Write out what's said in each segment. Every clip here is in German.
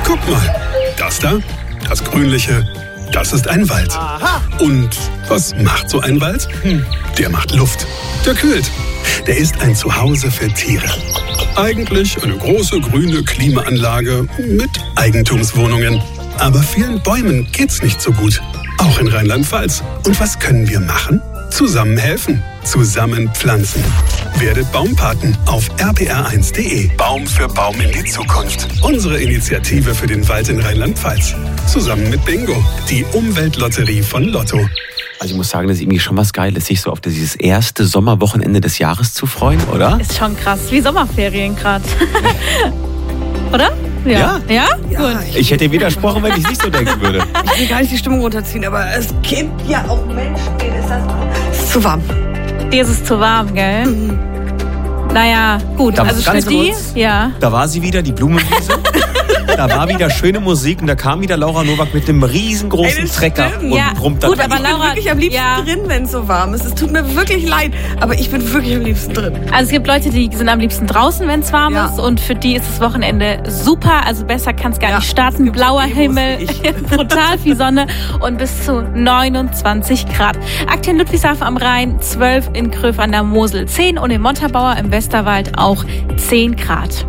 Guck mal, das da, das Grünliche, das ist ein Wald. Aha. Und was macht so ein Wald? Der macht Luft, der kühlt. Der ist ein Zuhause für Tiere. Eigentlich eine große grüne Klimaanlage mit Eigentumswohnungen. Aber vielen Bäumen geht's nicht so gut. Auch in Rheinland-Pfalz. Und was können wir machen? Zusammen helfen. Zusammen pflanzen. Werdet Baumpaten auf rpr1.de. Baum für Baum in die Zukunft. Unsere Initiative für den Wald in Rheinland-Pfalz. Zusammen mit Bingo, die Umweltlotterie von Lotto. Also ich muss sagen, das ist irgendwie schon was Geiles, sich so auf dieses erste Sommerwochenende des Jahres zu freuen, oder? Ist schon krass, wie Sommerferien gerade. Oder? Ja. Ja? Gut. Ich hätte dir widersprochen, wenn ich nicht so denken würde. Ich will gar nicht die Stimmung runterziehen, aber es gibt ja auch Menschen, denen ist das zu warm. Dir ist es zu warm, gell? Naja, gut. Da Also ganz für die, kurz. ja. Da war sie wieder, die Blumenwiese. Da war wieder schöne Musik und da kam wieder Laura Nowak mit einem riesengroßen das Trecker stimmt. und Ja, brummt da gut, drin. aber Ich bin Laura, wirklich am liebsten ja. drin, wenn es so warm ist. Es tut mir wirklich leid, aber ich bin wirklich am liebsten drin. Also es gibt Leute, die sind am liebsten draußen, wenn es warm Ja. ist, und für die ist das Wochenende super, also besser kann es gar Ja, nicht starten. es gibt Blauer Emos Himmel, wie brutal viel Sonne und bis zu 29 Grad. Aktuell in Ludwigshafen am Rhein 12, in Kröv an der Mosel 10 und in Montabaur im Westerwald auch 10 Grad.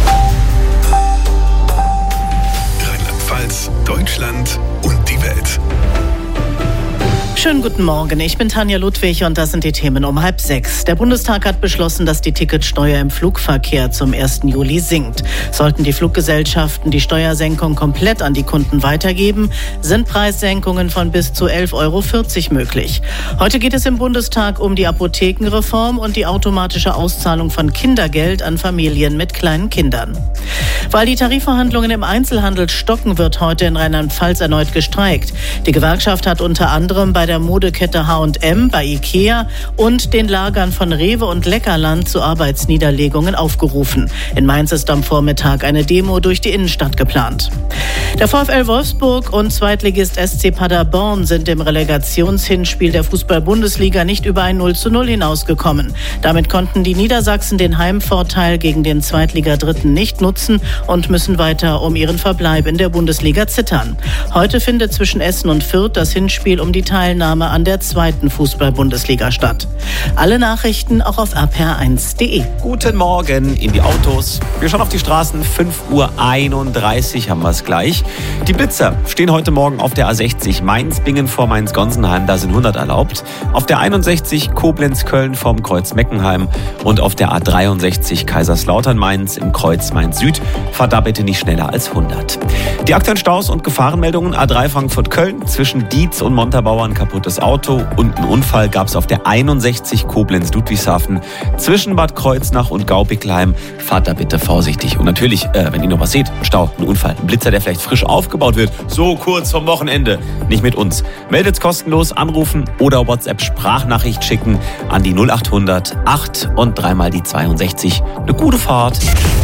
Rheinland-Pfalz, Deutschland und die Welt. Schönen guten Morgen, ich bin Tanja Ludwig und das sind die Themen um 5:30. Der Bundestag hat beschlossen, dass die Ticketsteuer im Flugverkehr zum 1. Juli sinkt. Sollten die Fluggesellschaften die Steuersenkung komplett an die Kunden weitergeben, sind Preissenkungen von bis zu 11,40 € möglich. Heute geht es im Bundestag um die Apothekenreform und die automatische Auszahlung von Kindergeld an Familien mit kleinen Kindern. Weil die Tarifverhandlungen im Einzelhandel stocken, wird heute in Rheinland-Pfalz erneut gestreikt. Die Gewerkschaft hat unter anderem bei der Modekette H&M, bei Ikea und den Lagern von Rewe und Leckerland zu Arbeitsniederlegungen aufgerufen. In Mainz ist am Vormittag eine Demo durch die Innenstadt geplant. Der VfL Wolfsburg und Zweitligist SC Paderborn sind im Relegationshinspiel der Fußball-Bundesliga nicht über ein 0:0 hinausgekommen. Damit konnten die Niedersachsen den Heimvorteil gegen den Zweitligadritten nicht nutzen und müssen weiter um ihren Verbleib in der Bundesliga zittern. Heute findet zwischen Essen und Fürth das Hinspiel um die Teilnahme an der zweiten Fußball-Bundesliga statt. Alle Nachrichten auch auf rpr1.de. Guten Morgen in die Autos. Wir schauen auf die Straßen. 5:31 Uhr haben wir es gleich. Die Blitzer stehen heute Morgen auf der A60 Mainz-Bingen vor Mainz-Gonsenheim. Da sind 100 erlaubt. Auf der 61 Koblenz-Köln vorm Kreuz Meckenheim. Und auf der A63 Kaiserslautern-Mainz im Kreuz Mainz-Süd. Fahrt da bitte nicht schneller als 100. Die aktuellen Staus und Gefahrenmeldungen. A3 Frankfurt-Köln zwischen Dietz und Montabaur ein kaputtes Auto und einen Unfall gab es auf der 61 Koblenz-Ludwigshafen zwischen Bad Kreuznach und Gaubigleim. Fahrt da bitte vorsichtig. Und natürlich, wenn ihr noch was seht, ein Stau, ein Unfall, ein Blitzer, der vielleicht frisch aufgebaut wird, so kurz vom Wochenende, nicht mit uns. Meldet's kostenlos, anrufen oder WhatsApp-Sprachnachricht schicken an die 0800 8 und dreimal die 62. Eine gute Fahrt.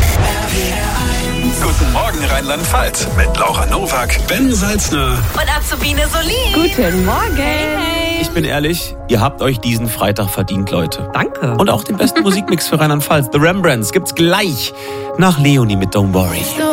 Guten Morgen Rheinland-Pfalz mit Laura Nowak, Ben Salzner. Und Azubine Solin. Guten Morgen. Hey. Ich bin ehrlich, ihr habt euch diesen Freitag verdient, Leute. Danke. Und auch den besten Musikmix für Rheinland-Pfalz. The Rembrandts gibt's gleich nach Leonie mit Don't Worry.